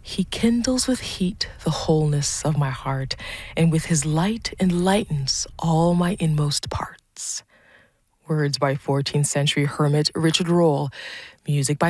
He kindles with heat the wholeness of my heart, and with his light enlightens all my inmost parts. Words by 14th century hermit Richard Rolle. Music by